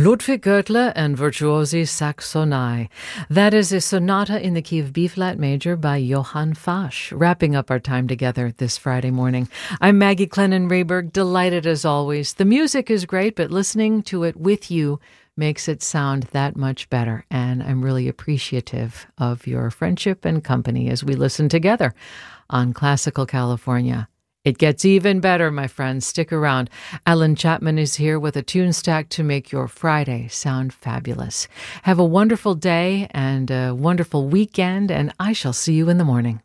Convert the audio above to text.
Ludwig Goethe and Virtuosi Saxonai. That is a sonata in the key of B-flat major by Johann Fasch, wrapping up our time together this Friday morning. I'm Maggie Clennon-Rayberg, delighted as always. The music is great, but listening to it with you makes it sound that much better, and I'm really appreciative of your friendship and company as we listen together on Classical California. It gets even better, my friends. Stick around. Alan Chapman is here with a tune stack to make your Friday sound fabulous. Have a wonderful day and a wonderful weekend, and I shall see you in the morning.